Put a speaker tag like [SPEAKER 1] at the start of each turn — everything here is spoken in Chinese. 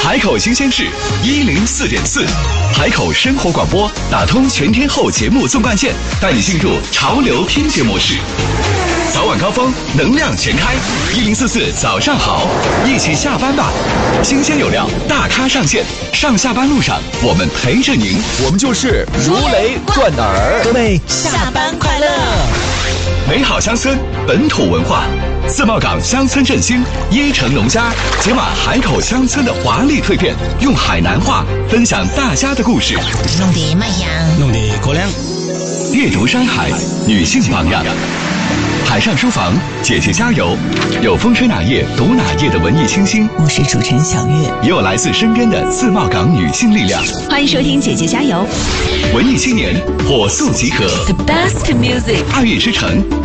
[SPEAKER 1] 海口新鲜事104.4，海口生活广播打通全天候节目纵贯线，带你进入潮流听觉模式。早晚高峰，能量全开，1044早上好，一起下班吧。新鲜有料，大咖上线，上下班路上我们陪着您，
[SPEAKER 2] 我们就是如雷贯耳。
[SPEAKER 3] 各位下班快乐！
[SPEAKER 1] 美好乡村，本土文化。自贸港乡村振兴，椰城农家解码海口乡村的华丽蜕变，用海南话分享大家的故事，
[SPEAKER 3] 弄得卖香，
[SPEAKER 2] 弄得过量。
[SPEAKER 1] 阅读山海，女性榜样。海上书房，姐姐加油！有风吹哪页读哪页的文艺清新，
[SPEAKER 3] 我是主持人小月，
[SPEAKER 1] 也有来自身边的自贸港女性力量。
[SPEAKER 4] 欢迎收听姐姐加油！
[SPEAKER 1] 文艺青年火速集合
[SPEAKER 4] The best music，
[SPEAKER 1] 爱乐之城。